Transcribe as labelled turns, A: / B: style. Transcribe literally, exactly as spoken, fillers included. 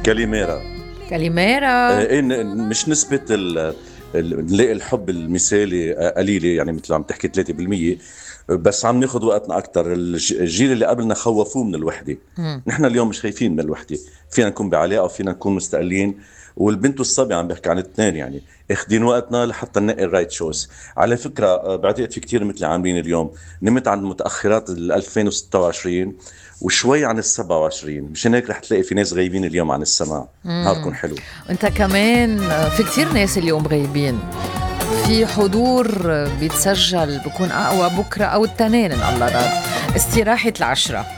A: كاليميرا.
B: كاليميرا.
A: إيه، ن- مش نسبة ال- ال- نلاقي الحب المثالي قليلة، يعني مثل عم تحكي ثلاثة بالمية، بس عم ناخد وقتنا أكتر. الج- الجيل اللي قبلنا خوفوه من الوحدة. نحن اليوم مش خايفين من الوحدة، فينا نكون بعلاقة وفينا نكون مستقلين. والبنت والصبي عم بحكي عن الاثنين، يعني اخدين وقتنا لحتى ننقي الرايت شوز. على فكرة آه، بعتقد في كتير مثل عاملين اليوم. نمت عن متأخرات ال ألفين وستة وعشرين وشوي عن ال سبعة وعشرين، مشان هيك رح تلاقي في ناس غايبين اليوم عن السماع. نهاركم حلو.
B: وانت كمان في كتير ناس اليوم غايبين، في حضور بيتسجل بكون أقوى بكرة أو التنين إن الله راد. استراحة العشرة